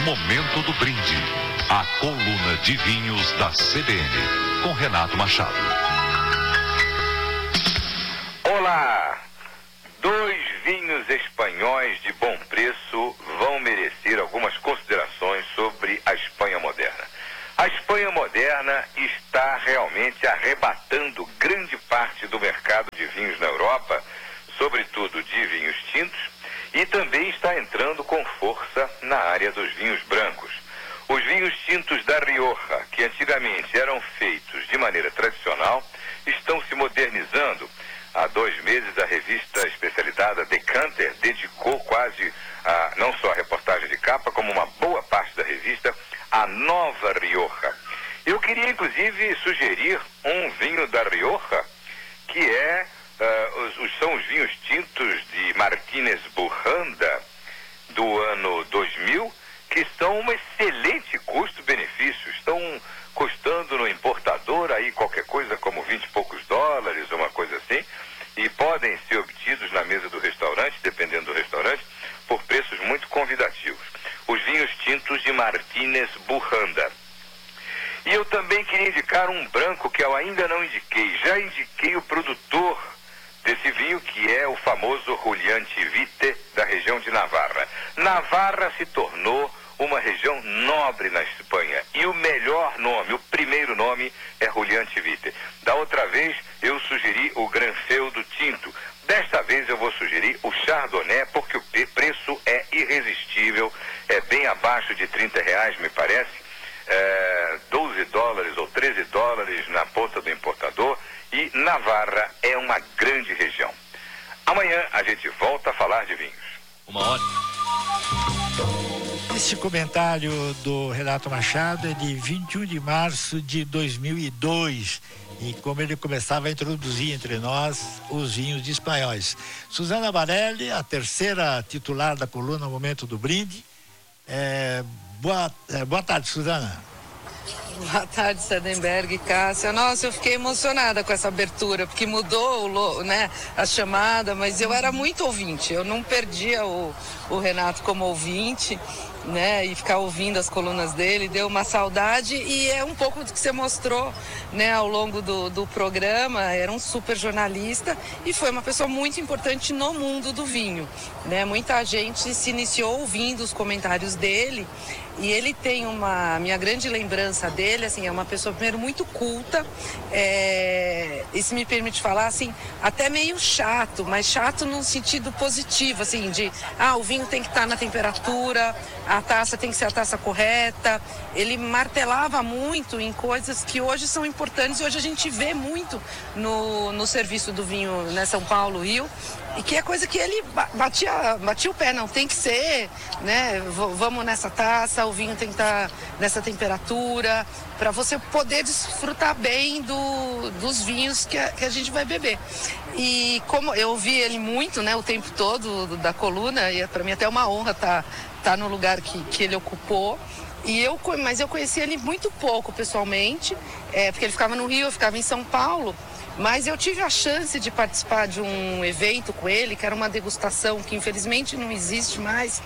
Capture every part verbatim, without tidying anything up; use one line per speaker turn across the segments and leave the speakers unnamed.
Momento do Brinde, a coluna de vinhos da C B N, com Renato Machado.
Olá! Dois vinhos espanhóis de bom preço vão merecer algumas considerações sobre a Espanha moderna. A Espanha moderna está realmente arrebatando grande parte do mercado de vinhos na Europa, sobretudo de vinhos tintos, e também está entrando com força na área dos vinhos brancos. Os vinhos tintos da Rioja, que antigamente eram feitos de maneira tradicional, estão se modernizando. Há dois meses, a revista especializada Decanter dedicou quase, a, não só a reportagem de capa, como uma boa parte da revista, à nova Rioja. Eu queria, inclusive, sugerir um vinho da Rioja, que é, uh, os, os, são os vinhos tintos de Martínez Burranda, do ano dois mil, que são um excelente custo-benefício. Estão custando no importador aí qualquer coisa como vinte e poucos dólares, uma coisa assim, e podem ser obtidos na mesa do restaurante, dependendo do restaurante, por preços muito convidativos. Os vinhos tintos de Martínez Burranda. E eu também queria indicar um branco que eu ainda não indiquei. Já indiquei o produtor desse vinho, que é o famoso Julián Chivite, da região de Navarra. Navarra se tornou uma região nobre na Espanha. E o melhor nome, o primeiro nome, é Julián Chivite. Da outra vez, eu sugeri o Granfeudo Tinto. Desta vez eu vou sugerir o Chardonnay, porque o preço é irresistível, é bem abaixo de trinta reais, me parece, é, doze dólares ou treze dólares na ponta do importador, e Navarra é uma grande região. Amanhã a gente volta a falar de vinhos.
Uma hora.
Este comentário do Renato Machado é de vinte e um de março de dois mil e dois, e como ele começava a introduzir entre nós os vinhos espanhóis. Suzana Barelli, a terceira titular da coluna Momento do Brinde. É, boa, é, boa tarde, Suzana.
Boa tarde, Sardenberg, Cássia. Nossa, eu fiquei emocionada com essa abertura, porque mudou o, né, a chamada, mas eu era muito ouvinte, eu não perdia o, o Renato como ouvinte, né, e ficar ouvindo as colunas dele, deu uma saudade, e é um pouco do que você mostrou, né, ao longo do, do programa. Era um super jornalista e foi uma pessoa muito importante no mundo do vinho, né, muita gente se iniciou ouvindo os comentários dele. E ele tem uma, minha grande lembrança dele, assim, é uma pessoa, primeiro, muito culta, é, isso me permite falar, assim, até meio chato, mas chato num sentido positivo, assim, de, ah, o vinho tem que estar na temperatura, a taça tem que ser a taça correta. Ele martelava muito em coisas que hoje são importantes, e hoje a gente vê muito no, no serviço do vinho, né, São Paulo, Rio, e que é coisa que ele batia, batia o pé, não, tem que ser, né, v- vamos nessa taça, o vinho tem que estar nessa temperatura, para você poder desfrutar bem do, dos vinhos que a, que a gente vai beber. E como eu ouvi ele muito, né, o tempo todo da coluna, e para mim até uma honra estar tá, tá no lugar que, que ele ocupou. E eu, mas eu conheci ele muito pouco pessoalmente, é, porque ele ficava no Rio, eu ficava em São Paulo. Mas eu tive a chance de participar de um evento com ele, que era uma degustação que infelizmente não existe mais.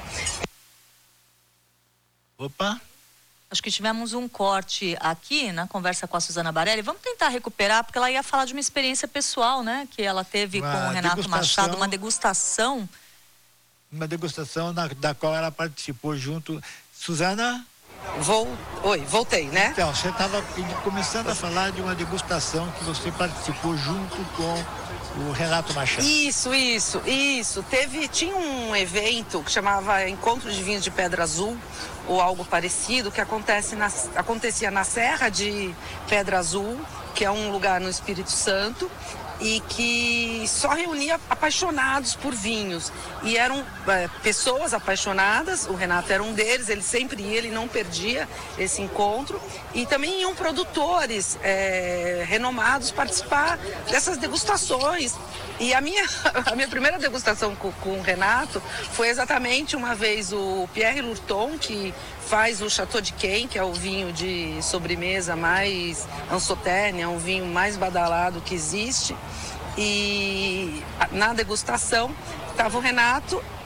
Opa!
Acho que tivemos um corte aqui na conversa com a Suzana Barelli. Vamos tentar recuperar, porque ela ia falar de uma experiência pessoal, né? Que ela teve
Uma
com o Renato
degustação.
Machado, uma degustação.
Uma degustação na, da qual ela participou junto. Suzana?
Vou, oi, voltei, né?
Então, você estava começando a falar de uma degustação que você participou junto com o Renato Machado.
Isso, isso, isso. Teve, tinha um evento que chamava Encontro de Vinhos de Pedra Azul, ou algo parecido, que acontece na, acontecia na Serra de Pedra Azul, que é um lugar no Espírito Santo, e que só reunia apaixonados por vinhos. E eram é, pessoas apaixonadas, o Renato era um deles, ele sempre ia, ele não perdia esse encontro. E também iam produtores é, renomados participar dessas degustações. E a minha, a minha primeira degustação com, com o Renato foi exatamente uma vez o Pierre Lurton, que faz o Chateau de Quem, que é o vinho de sobremesa mais Ansoterne, é um vinho mais badalado que existe. E na degustação estava o Renato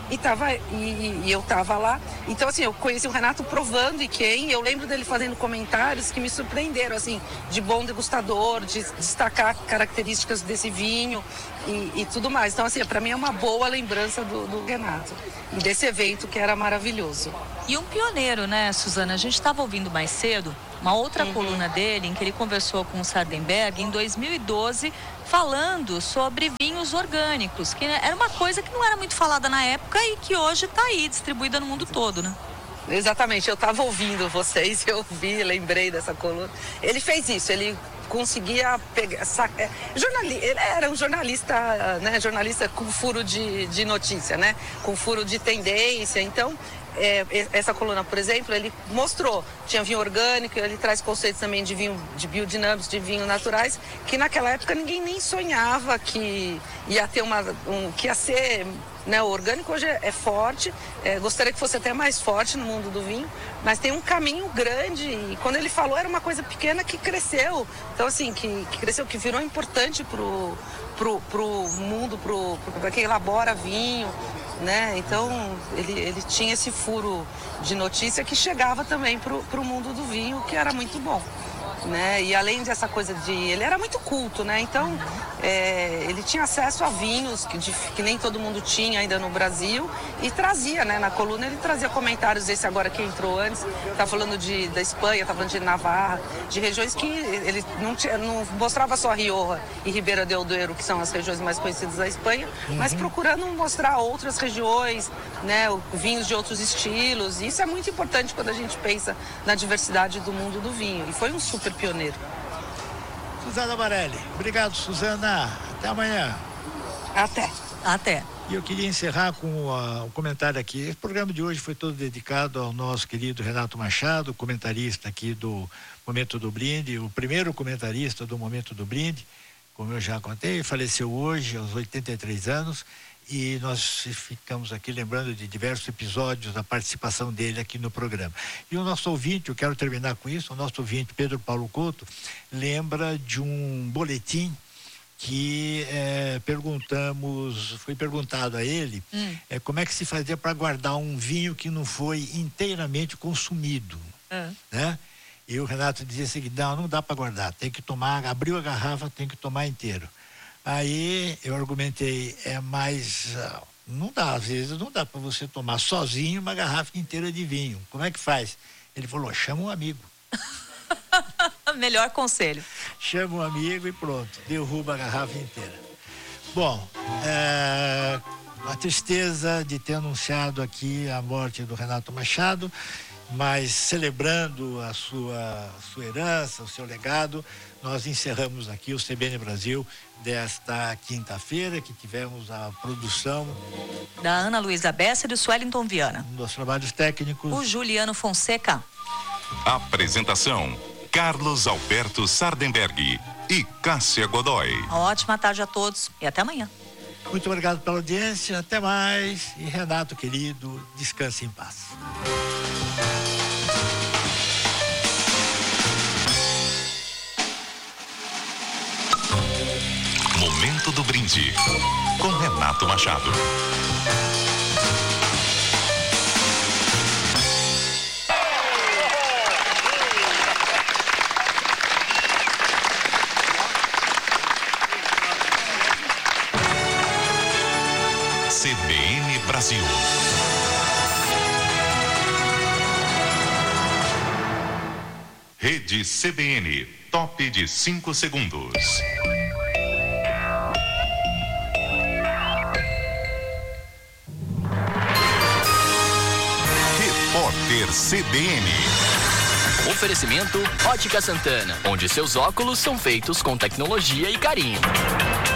e, tava, e, e eu tava lá. Então, assim, eu conheci o Renato provando e quem, eu lembro dele fazendo comentários que me surpreenderam, assim, de bom degustador, de destacar características desse vinho e, e tudo mais. Então, assim, para mim é uma boa lembrança do, do Renato e desse evento que era maravilhoso.
E um pioneiro, né, Suzana? A gente estava ouvindo mais cedo uma outra uhum. coluna dele, em que ele conversou com o Sardenberg em dois mil e doze, falando sobre vinhos orgânicos, que era uma coisa que não era muito falada na época e que hoje está aí, distribuída no mundo todo, né?
Exatamente, eu estava ouvindo vocês, eu vi, lembrei dessa coluna. Ele fez isso, ele conseguia pegar... Saca, jornali, ele era um jornalista, né, jornalista com furo de, de notícia, né? Com furo de tendência, então... É, essa coluna, por exemplo, ele mostrou, tinha vinho orgânico, ele traz conceitos também de vinho, de biodinâmicos, de vinho naturais, que naquela época ninguém nem sonhava que ia ter uma, um, que ia ser, né, o orgânico hoje é, é forte, é, gostaria que fosse até mais forte no mundo do vinho, mas tem um caminho grande e quando ele falou era uma coisa pequena que cresceu, então assim, que, que cresceu, que virou importante pro, pro, pro mundo, pro, pro, para quem elabora vinho, né? Então ele, ele tinha esse furo de notícia que chegava também para o mundo do vinho, que era muito bom, né? E além dessa coisa de... ele era muito culto, né? Então é, ele tinha acesso a vinhos que, de, que nem todo mundo tinha ainda no Brasil e trazia, né? Na coluna ele trazia comentários, esse agora que entrou antes, tá falando de, da Espanha, tá falando de Navarra, de regiões que ele não, tinha, não mostrava só Rioja e Ribeira del Duero, que são as regiões mais conhecidas da Espanha, uhum. mas procurando mostrar outras regiões, né? Vinhos de outros estilos. E isso é muito importante quando a gente pensa na diversidade do mundo do vinho. E foi um super pioneiro.
Suzana Barelli. Obrigado, Suzana. Até amanhã.
Até.
Até.
E eu queria encerrar com uh, um comentário aqui. O programa de hoje foi todo dedicado ao nosso querido Renato Machado, comentarista aqui do Momento do Brinde, o primeiro comentarista do Momento do Brinde, como eu já contei, faleceu hoje aos oitenta e três anos. E nós ficamos aqui lembrando de diversos episódios da participação dele aqui no programa. E o nosso ouvinte, eu quero terminar com isso, o nosso ouvinte Pedro Paulo Couto lembra de um boletim que é, perguntamos, foi perguntado a ele hum. é, como é que se fazia para guardar um vinho que não foi inteiramente consumido, hum. né? E o Renato dizia assim, não, não dá para guardar, tem que tomar, abriu a garrafa, tem que tomar inteiro. Aí eu argumentei, é mais, não dá, às vezes não dá para você tomar sozinho uma garrafa inteira de vinho. Como é que faz? Ele falou, chama um amigo.
Melhor conselho.
Chama um amigo e pronto, derruba a garrafa inteira. Bom, é, a tristeza de ter anunciado aqui a morte do Renato Machado, mas celebrando a sua, sua herança, o seu legado, nós encerramos aqui o C B N Brasil desta quinta-feira, que tivemos a produção
da Ana Luísa Bessa e do Suellington Viana.
Dos trabalhos técnicos,
o Juliano Fonseca.
Apresentação, Carlos Alberto Sardenberg e Cássia Godoy.
Uma ótima tarde a todos e até amanhã.
Muito obrigado pela audiência, até mais. E Renato, querido, descanse em paz.
Momento do Brinde, com Renato Machado. C B N Brasil. Rede C B N, top de cinco segundos. Repórter C B N.
Oferecimento Ótica Santana, onde seus óculos são feitos com tecnologia e carinho.